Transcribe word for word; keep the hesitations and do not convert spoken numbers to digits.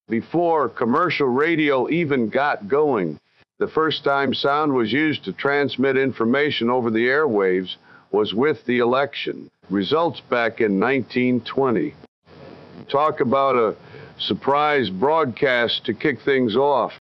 before commercial radio even got going. The first time sound was used to transmit information over the airwaves was with the election results back in nineteen twenty. Talk about a surprise broadcast to kick things off.